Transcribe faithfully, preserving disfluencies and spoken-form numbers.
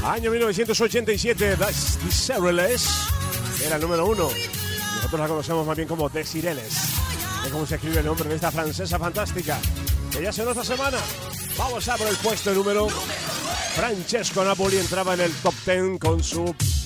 Año mil novecientos ochenta y siete, Desireless era el número uno. Nosotros la conocemos más bien como Desireles. Es como se escribe el nombre de esta francesa fantástica, que ya se esta semana. Vamos a por el puesto número. Francesco Napoli entraba en el top diez con su